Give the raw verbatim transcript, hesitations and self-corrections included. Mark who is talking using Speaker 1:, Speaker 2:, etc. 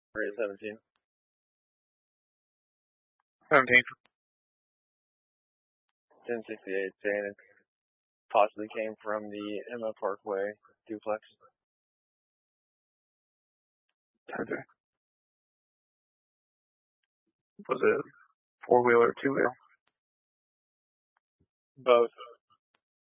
Speaker 1: Rate seventeen.
Speaker 2: seventeen.
Speaker 1: ten sixty-eight, saying it possibly came from the Emma Parkway duplex.
Speaker 2: ten three. Was it four wheel or two wheel?
Speaker 1: Both.